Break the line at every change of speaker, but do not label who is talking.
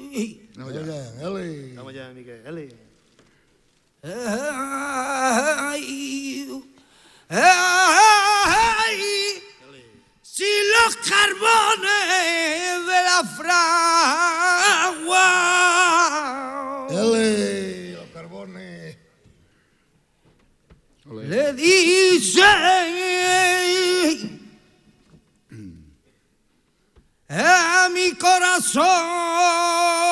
Vamos allá, Miguel.
Si los carbones de la fragua
Los carbones.
le dicen a mi corazón